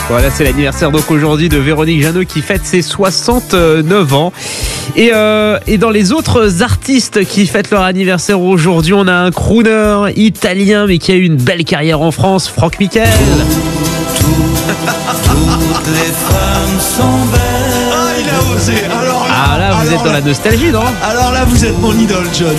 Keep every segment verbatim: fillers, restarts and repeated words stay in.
Voilà, c'est l'anniversaire donc aujourd'hui de Véronique Jeannot qui fête ses soixante-neuf ans. Et, euh, et dans les autres artistes qui fêtent leur anniversaire aujourd'hui, on a un crooner italien mais qui a eu une belle carrière en France, Franck Michael. Tout, tout, toutes les femmes sont belles. Ah, il a osé. Alors là, Ah là, vous alors êtes dans là, la nostalgie, non? Alors là, vous êtes mon idole, John.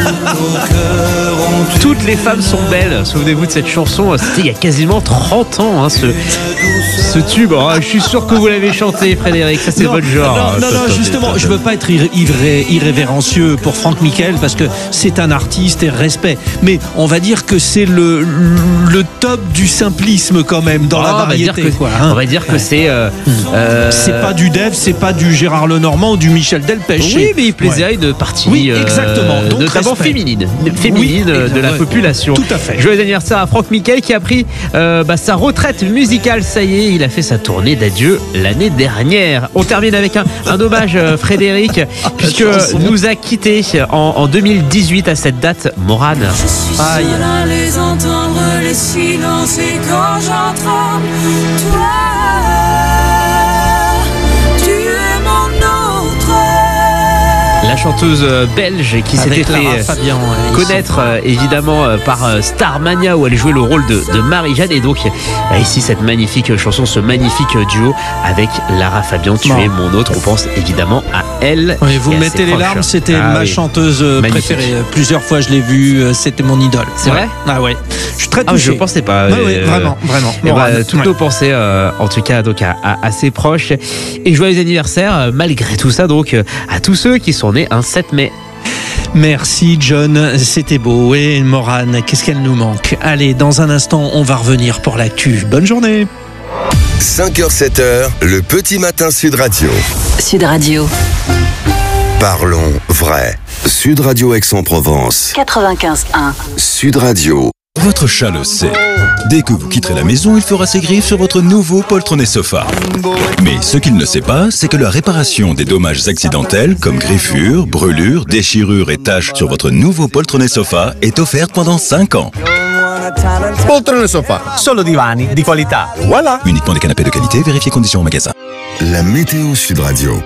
Toutes les femmes sont belles. Souvenez-vous de cette chanson, c'était il y a quasiment trente ans, hein, ce, ce tube. Oh, je suis sûr que vous l'avez chanté, Frédéric. Ça, c'est non, votre genre. Non, non, non, justement, je veux pas être irré- irré- irrévérencieux pour Franck Michael parce que c'est un artiste et respect. Mais on va dire que c'est le, le top du simplisme quand même dans Oh, la on va variété. dire que, quoi, hein. on va dire que c'est. euh, euh, C'est pas du Dev, c'est pas du Gérard Lenormand ou du Michel Delpech. Oui, mais il plaisait à une partie, Oui, euh, exactement. Donc, notamment respect. féminine, féminine Oui, euh, de la ouais. population. Tout à fait. Joyeux anniversaire à Franck Michael qui a pris euh, bah, sa retraite musicale. Ça y est, il a fait sa tournée d'adieu l'année dernière. On termine avec un, un hommage, euh, Frédéric, puisque chanson. nous a quitté en, en deux mille dix-huit à cette date, Morane. Je suis Aïe. seule à les entendre, les silences, et quand j'entends toi, tu es mon autre. La chanteuse euh, belge qui s'était Avec fait Lara euh, Fabian, ouais, ils connaître euh, évidemment euh, par euh, Starmania où elle jouait le rôle de, de Marie-Jeanne, et donc euh, ici cette magnifique chanson, ce magnifique duo avec Lara Fabian, Tu Bon. es mon autre. On pense évidemment à elle. Oui, vous et à mettez ses les proches. larmes, c'était Ah ma oui. chanteuse euh, Magnifique. préférée. Plusieurs fois, je l'ai vue, euh, c'était mon idole. C'est vrai? Ah ouais. Je suis très Ah, touché. je pensais pas. Ouais, ouais, euh, vraiment, vraiment. Eh ben, Morane, toutes ouais. nos pensées, euh, en tout cas, donc à, à, à ses proches. Et joyeux anniversaire, euh, malgré tout ça, donc euh, à tous ceux qui sont nés un sept mai. Merci John, c'était beau. Et Morane, qu'est-ce qu'elle nous manque? Allez, dans un instant, on va revenir pour l'actu. Bonne journée. cinq heures sept heures, le petit matin Sud Radio. Sud Radio Parlons vrai. Sud Radio Aix-en-Provence. quatre-vingt-quinze un. Sud Radio. Votre chat le sait. Dès que vous quitterez la maison, il fera ses griffes sur votre nouveau poltronné sofa. Mais ce qu'il ne sait pas, c'est que la réparation des dommages accidentels, comme griffures, brûlures, déchirures et taches sur votre nouveau poltronné sofa, est offerte pendant cinq ans. Poltrone sofa, solo divani di qualità. Voilà. Uniquement des canapés de qualité, vérifiez conditions au magasin. La météo Sud Radio.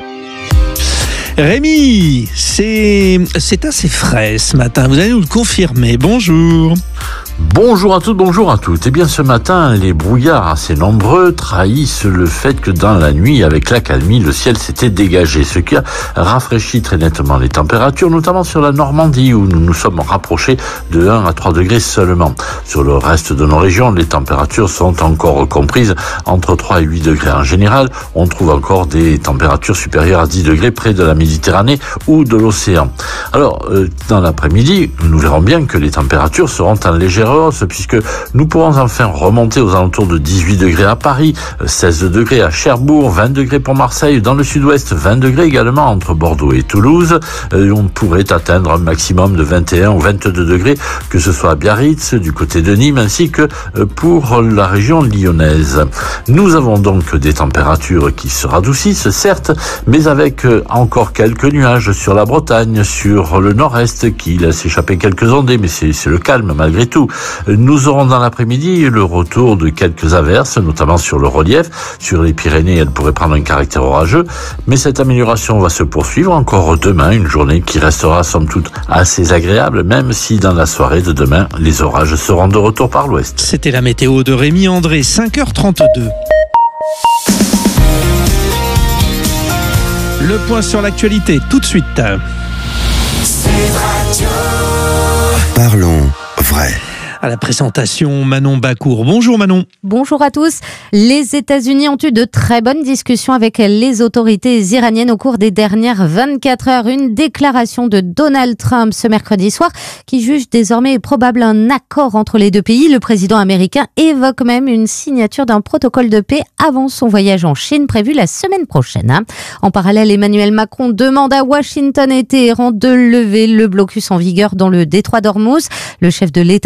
Rémi, c'est c'est assez frais ce matin. Vous allez nous le confirmer. Bonjour. Bonjour à toutes, bonjour à toutes. Eh bien, ce matin, les brouillards assez nombreux trahissent le fait que dans la nuit, avec l'accalmie, le ciel s'était dégagé, ce qui a rafraîchi très nettement les températures, notamment sur la Normandie, où nous nous sommes rapprochés de un à trois degrés seulement. Sur le reste de nos régions, les températures sont encore comprises entre trois et huit degrés. En général, on trouve encore des températures supérieures à dix degrés près de la Méditerranée ou de l'océan. Alors, euh, dans l'après-midi, nous verrons bien que les températures seront en légère hausse, puisque nous pourrons enfin remonter aux alentours de dix-huit degrés à Paris, seize degrés à Cherbourg, vingt degrés pour Marseille, dans le sud-ouest, vingt degrés également entre Bordeaux et Toulouse. Et on pourrait atteindre un maximum de vingt et un ou vingt-deux degrés, que ce soit à Biarritz, du côté de Nîmes, ainsi que pour la région lyonnaise. Nous avons donc des températures qui se radoucissent, certes, mais avec encore quelques nuages sur la Bretagne, sur le nord-est, qui laisse échapper quelques ondées, mais c'est, c'est le calme malgré tout. Nous aurons dans l'après-midi le retour de quelques averses, notamment sur le relief. Sur les Pyrénées, elles pourraient prendre un caractère orageux, mais cette amélioration va se poursuivre encore demain, une journée qui restera somme toute assez agréable, même si dans la soirée de demain, les orages seront de retour par l'ouest. C'était la météo de Rémi André, cinq heures trente-deux. Le point sur l'actualité, tout de suite. Parlons vrai. À la présentation, Manon Bacour. Bonjour Manon. Bonjour à tous. Les États-Unis ont eu de très bonnes discussions avec les autorités iraniennes au cours des dernières vingt-quatre heures. Une déclaration de Donald Trump ce mercredi soir qui juge désormais probable un accord entre les deux pays. Le président américain évoque même une signature d'un protocole de paix avant son voyage en Chine prévu la semaine prochaine. En parallèle, Emmanuel Macron demande à Washington et Téhéran de lever le blocus en vigueur dans le détroit d'Ormuz. Le chef de l'État français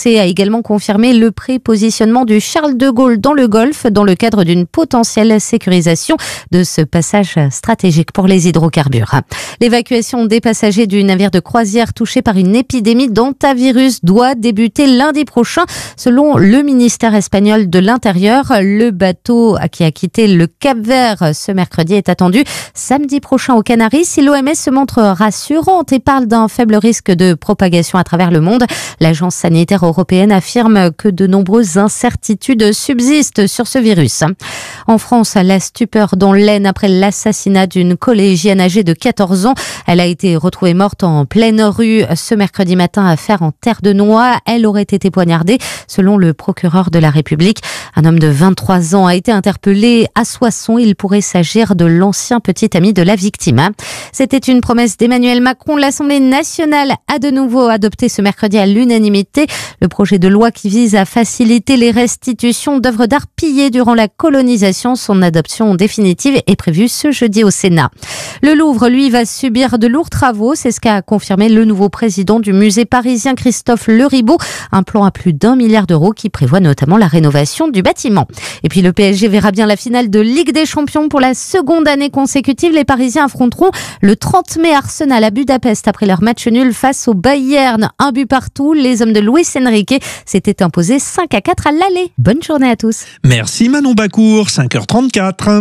C a également confirmé le prépositionnement du Charles de Gaulle dans le Golfe dans le cadre d'une potentielle sécurisation de ce passage stratégique pour les hydrocarbures. L'évacuation des passagers du navire de croisière touché par une épidémie d'hantavirus doit débuter lundi prochain, selon le ministère espagnol de l'Intérieur. Le bateau qui a quitté le Cap-Vert ce mercredi est attendu samedi prochain aux Canaries. Si l'O M S se montre rassurante et parle d'un faible risque de propagation à travers le monde, l'Agence sanitaire européenne affirme que de nombreuses incertitudes subsistent sur ce virus. En France, la stupeur dans l'Aisne après l'assassinat d'une collégienne âgée de quatorze ans. Elle a été retrouvée morte en pleine rue ce mercredi matin, affaire en Terre de Noix. Elle aurait été poignardée, selon le procureur de la République. Un homme de vingt-trois ans a été interpellé à Soissons. Il pourrait s'agir de l'ancien petit ami de la victime. C'était une promesse d'Emmanuel Macron. L'Assemblée nationale a de nouveau adopté ce mercredi à l'unanimité le projet de loi qui vise à faciliter les restitutions d'œuvres d'art pillées durant la colonisation. Son adoption définitive est prévue ce jeudi au Sénat. Le Louvre, lui, va subir de lourds travaux. C'est ce qu'a confirmé le nouveau président du musée parisien, Christophe Leribaud. Un plan à plus d'un milliard d'euros qui prévoit notamment la rénovation du bâtiment. Et puis le P S G verra bien la finale de Ligue des Champions pour la seconde année consécutive. Les Parisiens affronteront le trente mai Arsenal à Budapest après leur match nul face au Bayern. Un but partout. Les hommes de Luis Enrique s'étaient imposés cinq à quatre à l'aller. Bonne journée à tous. Merci Manon Bacour, cinq heures trente-quatre.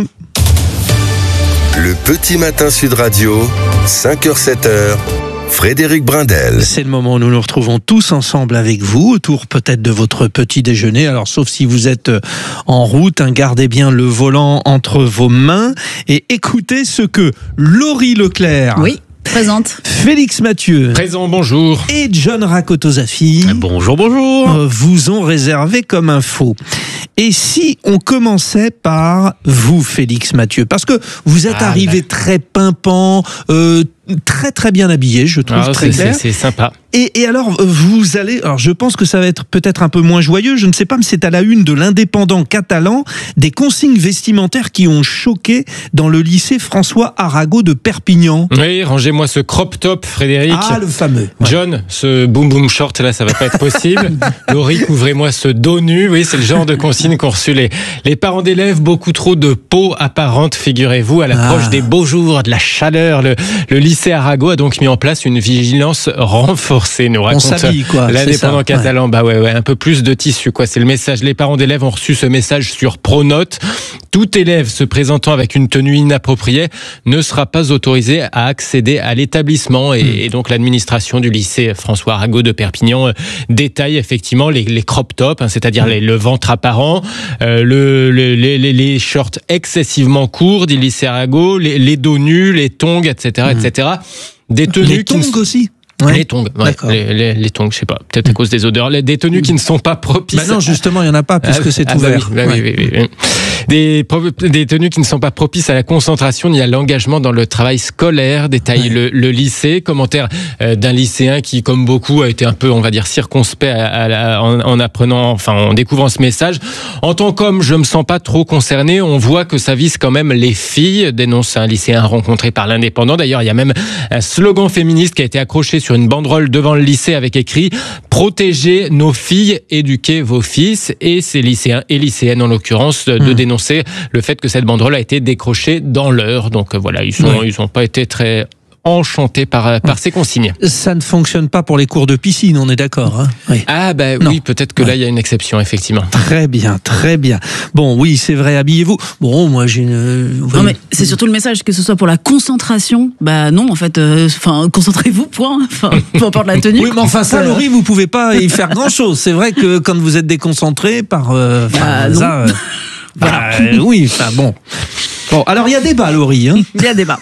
Le petit matin Sud Radio, cinq heures sept heures. Frédéric Brindel. C'est le moment où nous nous retrouvons tous ensemble avec vous, autour peut-être de votre petit déjeuner. Alors, sauf si vous êtes en route, hein, gardez bien le volant entre vos mains et écoutez ce que Laurie Leclerc... Oui. Présente. Félix Mathieu. Présent, bonjour. Et John Rakotozafi. Bonjour, bonjour. Vous ont réservé comme info. Et si on commençait par vous, Félix Mathieu, parce que vous êtes ah, arrivé bah. très pimpant, euh, très très bien habillé, je trouve, ah, très c'est, clair. C'est, c'est sympa. Et, et alors, vous allez... Alors, je pense que ça va être peut-être un peu moins joyeux, je ne sais pas, mais c'est à la une de l'Indépendant catalan, des consignes vestimentaires qui ont choqué dans le lycée François Arago de Perpignan. Oui, rangez-moi ce crop top, Frédéric. Ah, le fameux. Ouais. John, ce boom boom short, là, ça va pas être possible. Laurie, couvrez-moi ce dos nu. Oui, c'est le genre de consignes qu'ont reçu les, les parents d'élèves. Beaucoup trop de peau apparente, figurez-vous, à l'approche ah. des beaux jours, de la chaleur. Le, le lycée Arago a donc mis en place une vigilance renforcée. Nous raconte on s'habille, quoi. l'Indépendant catalan. Ouais. Bah ouais, ouais, un peu plus de tissu, quoi. C'est le message. Les parents d'élèves ont reçu ce message sur Pronote. Tout élève se présentant avec une tenue inappropriée ne sera pas autorisé à accéder à l'établissement. Et, mmh. et donc l'administration du lycée François Arago de Perpignan euh, détaille effectivement les, les crop tops, hein, c'est-à-dire mmh. les, le ventre apparent, euh, le, le, les, les, les shorts excessivement courts, dit le lycée Arago, les, les dos nus, les tongs, et cetera, mmh. et cetera. Des tenues les tongs qui aussi. Ouais. Les tongs, ouais, les, les, les tongs, je sais pas, peut-être à cause des odeurs, les, des tenues qui ne sont pas propices. Bah non, justement, il y en a pas puisque ah, c'est ah, ouvert. Bah oui, bah ouais. oui, oui, oui. Des, des tenues qui ne sont pas propices à la concentration ni à l'engagement dans le travail scolaire, détaille ouais. le, le lycée. Commentaire euh, d'un lycéen qui, comme beaucoup, a été un peu, on va dire, circonspect à, à, à, en, en apprenant, enfin, en découvrant ce message. En tant qu'homme, je me sens pas trop concerné. On voit que ça vise quand même les filles, dénonce un lycéen rencontré par l'Indépendant. D'ailleurs, il y a même un slogan féministe qui a été accroché sur une banderole devant le lycée avec écrit « Protégez nos filles, éduquez vos fils ». Et ces lycéens et lycéennes, en l'occurrence, de, de mmh. dénoncer le fait que cette banderole a été décrochée dans l'heure. Donc voilà, ils sont, oui. ils ont pas été très enchantés par, par ces consignes. Ça ne fonctionne pas pour les cours de piscine, on est d'accord, hein? Oui. Ah bah non. oui, peut-être que ouais. là il y a une exception, effectivement. Très bien, très bien. Bon, oui, c'est vrai, habillez-vous. Bon, moi j'ai une... Non mais c'est surtout le message, que ce soit pour la concentration, bah non, en fait, enfin, euh, concentrez-vous, point. Enfin, peu importe la tenue. Oui, mais enfin ça, Laurie, vous pouvez pas y faire grand-chose. C'est vrai que quand vous êtes déconcentré par... Euh, bah, non. Ça, euh, bah, euh, oui, enfin bon... Bon, alors il y a débat, Laurie. Hein. Il y a débat.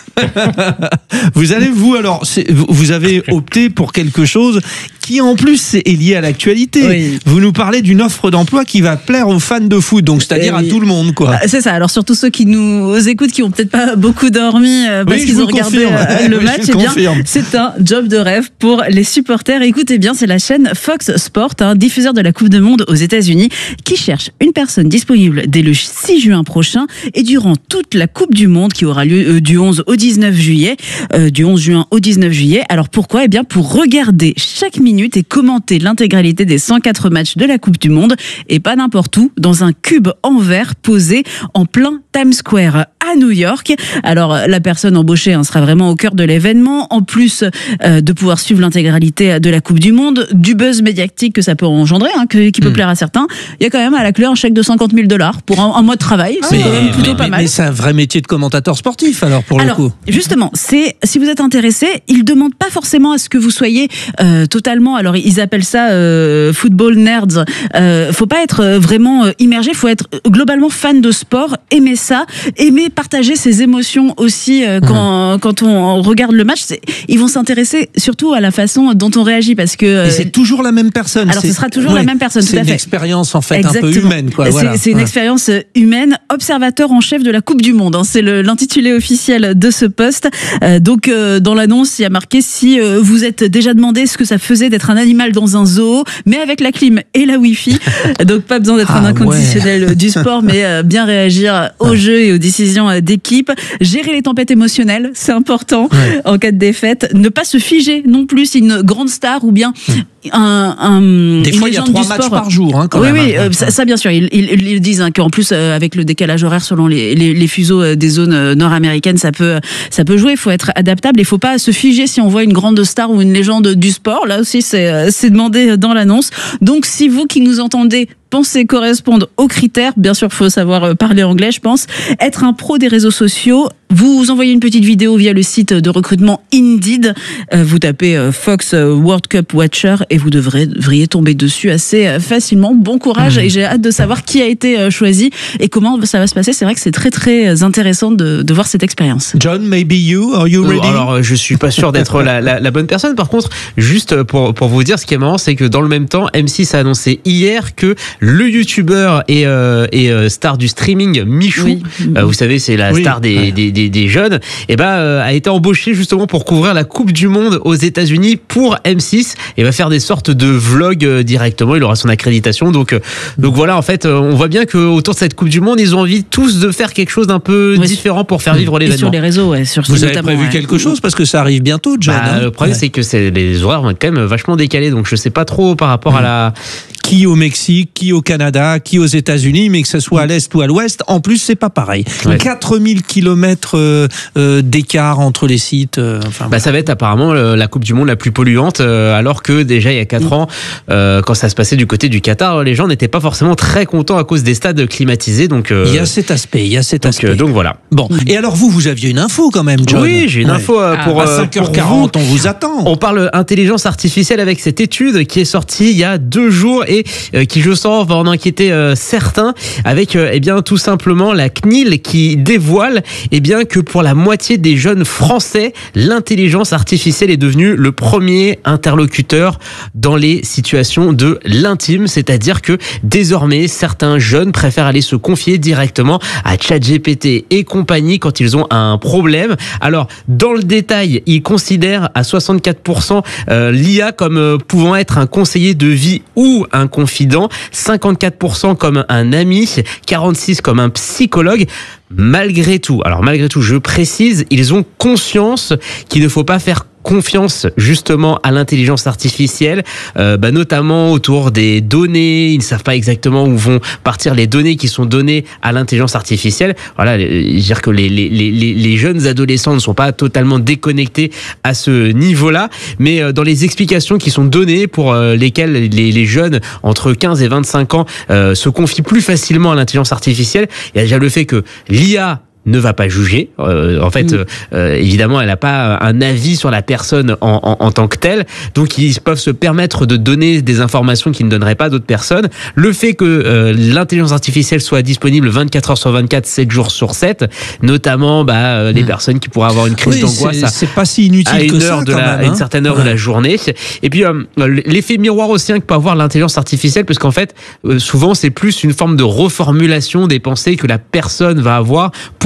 Vous allez, vous, alors, c'est, vous avez opté pour quelque chose qui, en plus, est lié à l'actualité. Oui. Vous nous parlez d'une offre d'emploi qui va plaire aux fans de foot, donc c'est-à-dire oui. à tout le monde, quoi. C'est ça. Alors, surtout ceux qui nous écoutent, qui ont peut-être pas beaucoup dormi parce oui, qu'ils ont regardé confirme. le oui, match, eh bien, c'est un job de rêve pour les supporters. Écoutez bien, c'est la chaîne Fox Sport, hein, diffuseur de la Coupe du Monde aux États-Unis, qui cherche une personne disponible dès le six juin prochain et durant toute la Coupe du Monde qui aura lieu euh, du onze au dix-neuf juillet, euh, du onze juin au dix-neuf juillet. Alors pourquoi ? Eh bien pour regarder chaque minute minutes et commenter l'intégralité des cent quatre matchs de la Coupe du Monde, et pas n'importe où, dans un cube en verre posé en plein Times Square à New York. Alors la personne embauchée hein, sera vraiment au cœur de l'événement, en plus euh, de pouvoir suivre l'intégralité de la Coupe du Monde, du buzz médiatique que ça peut engendrer, hein, que, qui peut mmh. plaire à certains. Il y a quand même à la clé un chèque de cinquante mille dollars pour un, un mois de travail, c'est mais, quand même plutôt mais, pas mais, mal. Mais c'est un vrai métier de commentateur sportif alors pour alors, le coup. Justement, c'est si vous êtes intéressé, ils demandent pas forcément à ce que vous soyez euh, totalement. Alors ils appellent ça euh, football nerds. Euh, faut pas être vraiment euh, immergé, faut être globalement fan de sport, aimer ça, aimer partager ses émotions aussi euh, quand mmh. quand on regarde le match. Ils vont s'intéresser surtout à la façon dont on réagit parce que. Euh, Et c'est toujours la même personne. Alors ce sera toujours ouais, la même personne. C'est tout à une fait. expérience en fait Exactement. un peu humaine, quoi. C'est, voilà. c'est une ouais. expérience humaine. Observateur en chef de la Coupe du Monde. Hein, c'est le, l'intitulé officiel de ce poste. Euh, donc euh, dans l'annonce, il y a marqué si euh, vous êtes déjà demandé ce que ça faisait d'être un animal dans un zoo, mais avec la clim et la Wi-Fi. Donc pas besoin d'être ah, un inconditionnel ouais. du sport, mais euh, bien réagir aux ouais. jeux et aux décisions euh, d'équipe. Gérer les tempêtes émotionnelles, c'est important ouais. en cas de défaite. Ne pas se figer non plus si une grande star ou bien mmh. un, un des une fois il y a trois matchs sport. par jour hein, quand oui même, oui hein. euh, ça, ça bien sûr ils, ils, ils disent hein, qu'en plus euh, avec le décalage horaire selon les, les, les fuseaux des zones nord-américaines ça peut ça peut jouer, il faut être adaptable, il faut pas se figer si on voit une grande star ou une légende du sport, là aussi c'est, c'est demandé dans l'annonce. Donc si vous qui nous entendez pensez correspondre aux critères, bien sûr, faut savoir parler anglais, je pense. Être un pro des réseaux sociaux, vous envoyez une petite vidéo via le site de recrutement Indeed. Vous tapez Fox World Cup Watcher et vous devrez, devriez tomber dessus assez facilement. Bon courage mmh. et j'ai hâte de savoir qui a été choisi et comment ça va se passer. C'est vrai que c'est très très intéressant de, de voir cette expérience. John, maybe you, are you ready? Alors, je suis pas sûr d'être la, la, la bonne personne. Par contre, juste pour, pour vous dire, ce qui est marrant, c'est que dans le même temps, M six a annoncé hier que le youtubeur et, euh, et euh, star du streaming Michou, oui. euh, vous savez c'est la oui. star des, ouais. des, des, des jeunes, et ben euh, a été embauché justement pour couvrir la Coupe du Monde aux États-Unis pour M six et va faire des sortes de vlogs euh, directement. Il aura son accréditation, donc euh, donc voilà en fait euh, on voit bien que autour de cette Coupe du Monde ils ont envie tous de faire quelque chose d'un peu oui. différent pour faire vivre l'événement. Et sur les réseaux, ouais, sur vous avez prévu ouais. quelque chose parce que ça arrive bientôt, John. Bah, hein le problème ouais. c'est que c'est, les horaires vont être quand même vachement décalés, donc je sais pas trop par rapport mmh. à la qui au Mexique, qui au Canada, qui aux États-Unis, mais que ce soit à l'est ou à l'ouest, en plus c'est pas pareil. Ouais. quatre mille kilomètres euh, euh, d'écart entre les sites. Euh, enfin, bah, ça va être apparemment euh, la Coupe du Monde la plus polluante, euh, alors que déjà il y a quatre mmh. ans, euh, quand ça se passait du côté du Qatar, les gens n'étaient pas forcément très contents à cause des stades climatisés. Donc euh, il y a cet aspect, il y a cet donc, aspect. Euh, donc voilà. Bon. Et alors vous, vous aviez une info quand même, John. Oui, j'ai une ouais. info euh, pour à cinq heures quarante. Pour vous. On vous attend. On parle intelligence artificielle avec cette étude qui est sortie il y a deux jours et euh, qui je sens va en inquiéter euh, certains, avec euh, eh bien tout simplement la C N I L qui dévoile eh bien que pour la moitié des jeunes français, l'intelligence artificielle est devenue le premier interlocuteur dans les situations de l'intime, c'est-à-dire que désormais certains jeunes préfèrent aller se confier directement à ChatGPT et compagnie quand ils ont un problème. Alors dans le détail, ils considèrent à soixante-quatre pour cent euh, l'I A comme euh, pouvant être un conseiller de vie ou un confident, cinquante-quatre pour cent comme un ami, quarante-six pour cent comme un psychologue. Malgré tout, alors malgré tout, je précise, ils ont conscience qu'il ne faut pas faire confiance justement à l'intelligence artificielle, euh, bah notamment autour des données. Ils ne savent pas exactement où vont partir les données qui sont données à l'intelligence artificielle. Voilà, je veux dire que les, les, les, les jeunes adolescents ne sont pas totalement déconnectés à ce niveau-là, mais dans les explications qui sont données pour lesquelles les, les jeunes entre quinze et vingt-cinq ans euh, se confient plus facilement à l'intelligence artificielle, il y a déjà le fait que l'I A ne va pas juger. Euh, en fait, mmh. euh, évidemment, elle n'a pas un avis sur la personne en, en, en tant que telle. Donc, ils peuvent se permettre de donner des informations qu'ils ne donneraient pas à d'autres personnes. Le fait que euh, l'intelligence artificielle soit disponible vingt-quatre heures sur vingt-quatre, sept jours sur sept, notamment bah, euh, les mmh. personnes qui pourraient avoir une crise oui, d'angoisse c'est, à, c'est pas si inutile à une que heure ça, de quand la, même, hein. à une certaine heure ouais. de la journée. Et puis, euh, l'effet miroir aussi hein, que peut avoir l'intelligence artificielle, parce qu'en fait, euh, souvent, c'est plus une forme de reformulation des pensées que la personne va avoir pour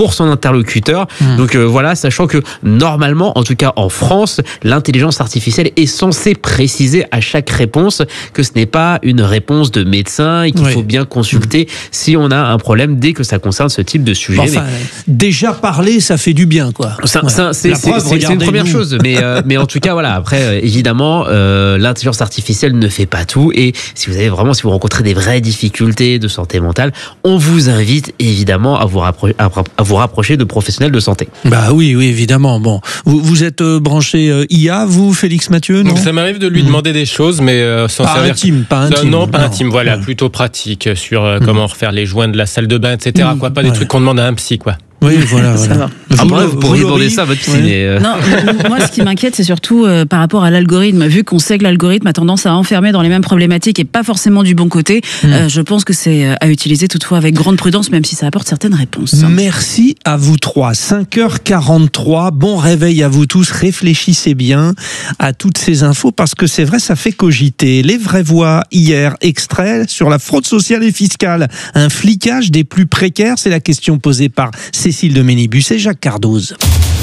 pour son interlocuteur. Mmh. Donc euh, voilà, sachant que normalement, en tout cas en France, l'intelligence artificielle est censée préciser à chaque réponse que ce n'est pas une réponse de médecin et qu'il oui. faut bien consulter mmh. si on a un problème dès que ça concerne ce type de sujet. Enfin, mais... déjà parler, ça fait du bien, quoi. Ça, ouais. ça, c'est, c'est, preuve, c'est, c'est une première chose, mais euh, mais en tout cas voilà. Après, euh, évidemment, euh, l'intelligence artificielle ne fait pas tout, et si vous avez vraiment, si vous rencontrez des vraies difficultés de santé mentale, on vous invite évidemment à vous rapprocher, à vous rapprocher de professionnels de santé. Bah oui, oui, évidemment. Bon, vous, vous êtes euh, branché euh, I A, vous, Félix Mathieu, non ? Ça m'arrive de lui mmh. demander des choses, mais euh, sans pas servir. Intime, pas intime. Non, non pas non. intime. Voilà, ouais. plutôt pratique sur euh, mmh. comment refaire les joints de la salle de bain, et cetera. Mmh. Quoi, pas des ouais. trucs qu'on demande à un psy, quoi. Oui, voilà. Ça voilà. va. Ah, vous, vous pourriez demander ça à votre psy. Ouais. Mais euh... Non, moi, ce qui m'inquiète, c'est surtout euh, par rapport à l'algorithme. Vu qu'on sait que l'algorithme a tendance à enfermer dans les mêmes problématiques et pas forcément du bon côté, mmh. euh, je pense que c'est à utiliser toutefois avec grande prudence, même si ça apporte certaines réponses. Merci à vous trois. cinq heures quarante-trois. Bon réveil à vous tous. Réfléchissez bien à toutes ces infos parce que c'est vrai, ça fait cogiter. Les vraies voix hier, extrait sur la fraude sociale et fiscale. Un flicage des plus précaires, c'est la question posée par Cécile de Ménibus et Jacques Cardoz.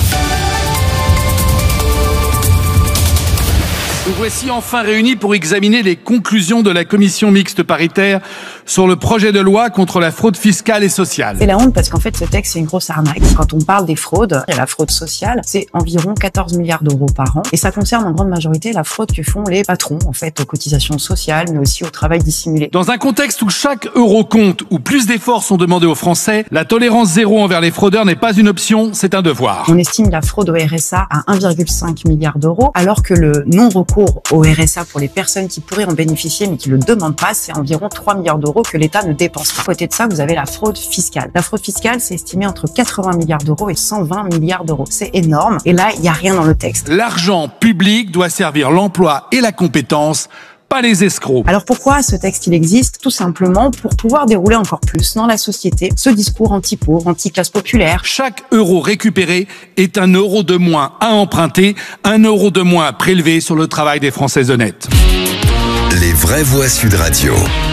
Nous voici enfin réunis pour examiner les conclusions de la commission mixte paritaire sur le projet de loi contre la fraude fiscale et sociale. C'est la honte parce qu'en fait ce texte c'est une grosse arnaque. Quand on parle des fraudes, et la fraude sociale, c'est environ quatorze milliards d'euros par an et ça concerne en grande majorité la fraude que font les patrons en fait aux cotisations sociales mais aussi au travail dissimulé. Dans un contexte où chaque euro compte, où plus d'efforts sont demandés aux Français, la tolérance zéro envers les fraudeurs n'est pas une option, c'est un devoir. On estime la fraude au R S A à un virgule cinq milliard d'euros alors que le non-recours au R S A pour les personnes qui pourraient en bénéficier mais qui le demandent pas, c'est environ trois milliards d'euros que l'État ne dépense pas. À côté de ça, vous avez la fraude fiscale. La fraude fiscale, c'est estimé entre quatre-vingts milliards d'euros et cent vingt milliards d'euros. C'est énorme. Et là, il n'y a rien dans le texte. L'argent public doit servir l'emploi et la compétence, pas les escrocs. Alors pourquoi ce texte il existe ? Tout simplement pour pouvoir dérouler encore plus dans la société ce discours anti-pauvre, anti-classe populaire. Chaque euro récupéré est un euro de moins à emprunter, un euro de moins prélevé sur le travail des Français honnêtes. Les vraies voix Sud Radio.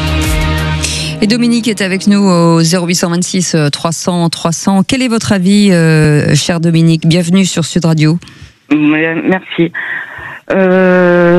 Et Dominique est avec nous au zéro huit cent vingt-six trois cents trois cents. Quel est votre avis, euh, cher Dominique ? Bienvenue sur Sud Radio. Merci. Euh...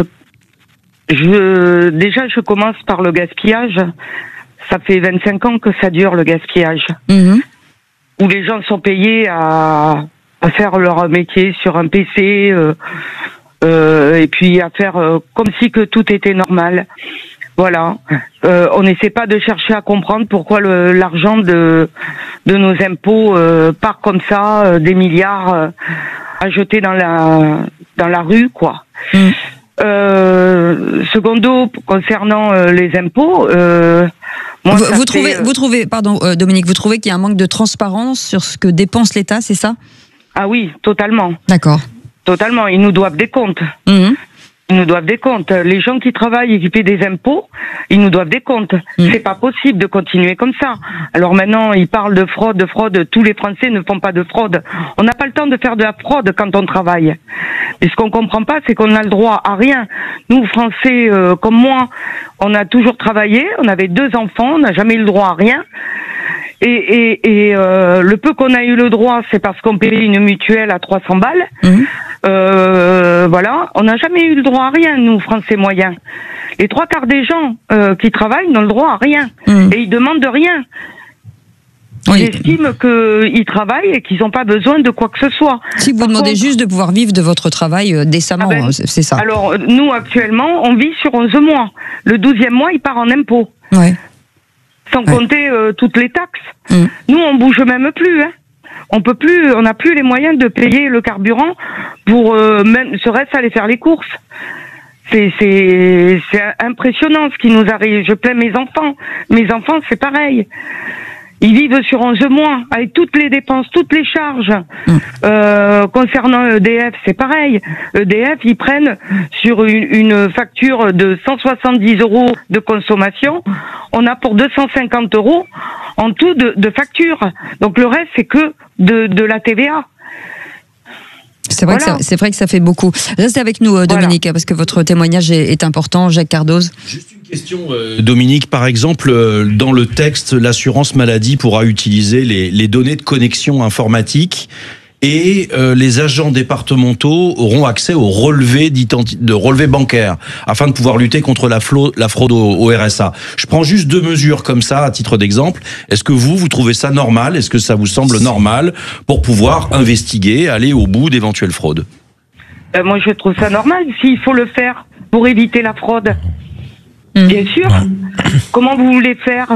Je, déjà, je commence par le gaspillage. Ça fait vingt-cinq ans que ça dure, le gaspillage. Mmh. Où les gens sont payés à, à faire leur métier sur un P C, euh, euh, et puis à faire euh, comme si que tout était normal. Voilà. Euh, on n'essaie pas de chercher à comprendre pourquoi le, l'argent de, de nos impôts euh, part comme ça, euh, des milliards euh, à jeter dans la, dans la rue, quoi. Mmh. Euh, secondo, concernant euh, les impôts, euh, moi, vous, vous fait, trouvez, euh... vous trouvez, pardon, euh, Dominique, vous trouvez qu'il y a un manque de transparence sur ce que dépense l'État, c'est ça ? Ah oui, totalement. D'accord. Totalement. Ils nous doivent des comptes. Mmh. Ils nous doivent des comptes. Les gens qui travaillent et qui paient des impôts, ils nous doivent des comptes. Mmh. C'est pas possible de continuer comme ça. Alors maintenant, ils parlent de fraude, de fraude. Tous les Français ne font pas de fraude. On n'a pas le temps de faire de la fraude quand on travaille. Et ce qu'on comprend pas, c'est qu'on a le droit à rien. Nous, Français, euh, comme moi, on a toujours travaillé. On avait deux enfants. On n'a jamais eu le droit à rien. Et, et, et euh, le peu qu'on a eu le droit, c'est parce qu'on payait une mutuelle à trois cents balles. Mmh. Euh, voilà, on n'a jamais eu le droit à rien, nous, Français moyens. Les trois quarts des gens euh, qui travaillent n'ont le droit à rien. Mmh. Et ils demandent de rien. Oui. Ils estiment qu'ils travaillent et qu'ils n'ont pas besoin de quoi que ce soit. Si vous Par demandez contre, juste de pouvoir vivre de votre travail euh, décemment, ah ben, c'est ça. Alors, nous, actuellement, on vit sur onze mois. Le douzième mois, il part en impôts. Ouais. Sans ouais. compter euh, toutes les taxes. Mmh. Nous, on bouge même plus, hein. On peut plus, on n'a plus les moyens de payer le carburant pour euh, même serait-ce aller faire les courses. C'est c'est c'est impressionnant ce qui nous arrive. Je plains mes enfants. Mes enfants, c'est pareil. Ils vivent sur onze mois avec toutes les dépenses, toutes les charges. Mmh. Euh, concernant E D F, c'est pareil. E D F, ils prennent sur une, une facture de cent soixante-dix euros de consommation, on a pour deux cent cinquante euros en tout de, de facture. Donc le reste, c'est que de, de la T V A. C'est vrai, voilà. C'est vrai que ça fait beaucoup. Restez avec nous, Dominique, voilà. parce que votre témoignage est, est important. Jacques Cardoz. Juste une question, euh, Dominique. Par exemple, euh, dans le texte, l'assurance maladie pourra utiliser les, les données de connexion informatique. Et euh, les agents départementaux auront accès aux relevés de relevés bancaires afin de pouvoir lutter contre la, la fraude au, au R S A. Je prends juste deux mesures comme ça à titre d'exemple. Est-ce que vous, vous trouvez ça normal? Est-ce que ça vous semble normal pour pouvoir investiguer, aller au bout d'éventuelles fraudes? euh, Moi, je trouve ça normal s'il faut le faire pour éviter la fraude. Mmh. Bien sûr. Comment vous voulez faire?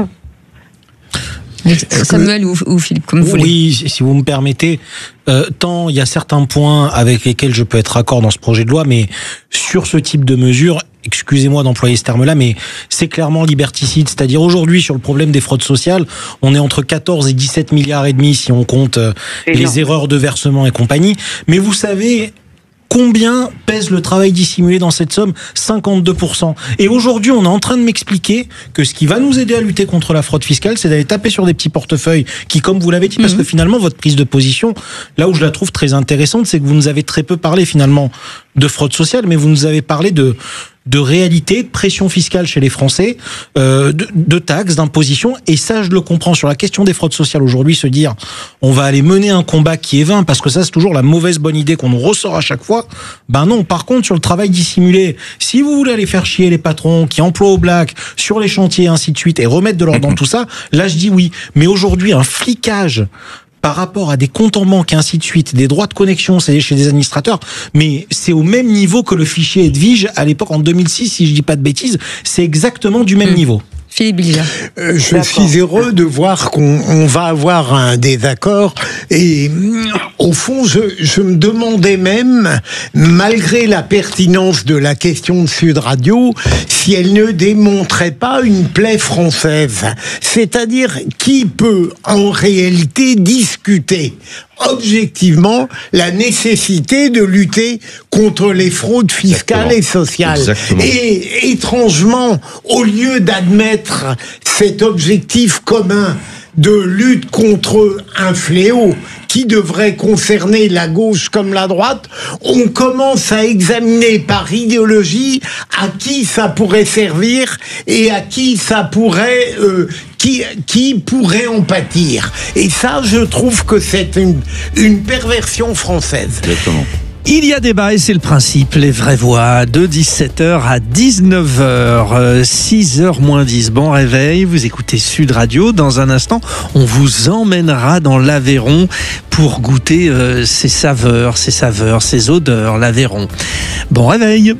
Samuel ou, ou Philippe, comme vous voulez. Oui, si vous me permettez, euh, tant il y a certains points avec lesquels je peux être d'accord dans ce projet de loi, mais sur ce type de mesures, excusez-moi d'employer ce terme-là, mais c'est clairement liberticide. C'est-à-dire aujourd'hui, sur le problème des fraudes sociales, on est entre quatorze et dix-sept milliards et demi si on compte euh, les non. erreurs de versement et compagnie. Mais vous savez... Combien pèse le travail dissimulé dans cette somme? cinquante-deux pour cent. Et aujourd'hui, on est en train de m'expliquer que ce qui va nous aider à lutter contre la fraude fiscale, c'est d'aller taper sur des petits portefeuilles qui, comme vous l'avez dit, mmh. parce que finalement, votre prise de position, là où je la trouve très intéressante, c'est que vous nous avez très peu parlé finalement de fraude sociale, mais vous nous avez parlé de de réalité, de pression fiscale chez les Français, euh, de, de taxes, d'impositions, et ça, je le comprends. Sur la question des fraudes sociales aujourd'hui, se dire on va aller mener un combat qui est vain, parce que ça, c'est toujours la mauvaise bonne idée qu'on nous ressort à chaque fois. Ben non, par contre, sur le travail dissimulé, si vous voulez aller faire chier les patrons qui emploient au black sur les chantiers, ainsi de suite, et remettre de l'ordre dans tout ça, là, je dis oui. Mais aujourd'hui, un flicage par rapport à des comptes en banque et ainsi de suite, des droits de connexion, c'est chez des administrateurs, mais c'est au même niveau que le fichier Edwige à l'époque en deux mille six, si je dis pas de bêtises, c'est exactement du même mmh. niveau. Philippe Bilger. Euh, je suis heureux de voir qu'on on va avoir un désaccord et au fond je, je me demandais même, malgré la pertinence de la question de Sud Radio, si elle ne démontrait pas une plaie française. C'est-à-dire qui peut en réalité discuter objectivement la nécessité de lutter contre les fraudes fiscales Exactement. et sociales. Exactement. Et étrangement, au lieu d'admettre cet objectif commun de lutte contre un fléau qui devrait concerner la gauche comme la droite, on commence à examiner par idéologie à qui ça pourrait servir et à qui ça pourrait... Euh, Qui, qui pourrait en pâtir. Et ça, je trouve que c'est une, une perversion française. Exactement. Il y a débat et c'est le principe, les vraies voix, de dix-sept heures à dix-neuf heures, six heures moins dix. Bon réveil, vous écoutez Sud Radio. Dans un instant, on vous emmènera dans l'Aveyron pour goûter euh, ses saveurs, ses saveurs, ses odeurs, l'Aveyron. Bon réveil.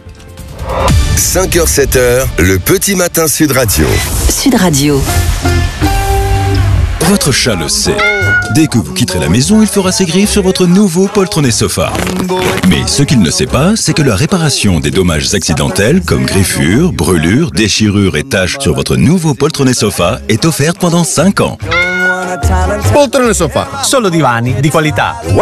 cinq heures sept heures, le petit matin Sud Radio. Sud Radio. Votre chat le sait. Dès que vous quitterez la maison, il fera ses griffes sur votre nouveau poltronné sofa. Mais ce qu'il ne sait pas, c'est que la réparation des dommages accidentels, comme griffures, brûlures, déchirures et taches sur votre nouveau poltronné sofa, est offerte pendant cinq ans. Poltrone Sofa, solo divani di qualità.